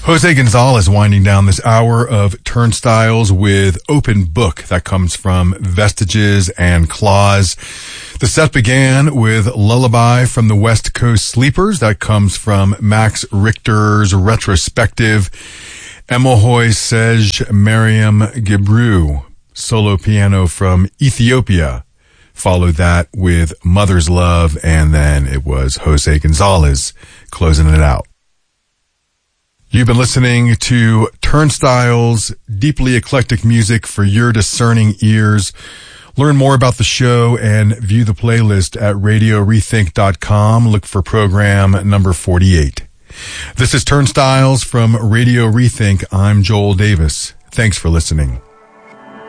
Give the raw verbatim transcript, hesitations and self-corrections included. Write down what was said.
Jose Gonzalez winding down this hour of Turnstiles with Open Book. That comes from Vestiges and Claws. The set began with Lullaby from the West Coast Sleepers. That comes from Max Richter's Retrospective. Emohoy Sej Mariam Gebru, solo piano from Ethiopia. Followed that with Mother's Love, and then it was Jose Gonzalez closing it out. You've been listening to Turnstiles, deeply eclectic music for your discerning ears. Learn more about the show and view the playlist at radio rethink dot com. Look for program number forty-eight. This is Turnstiles from Radio Rethink. I'm Joel Davis. Thanks for listening.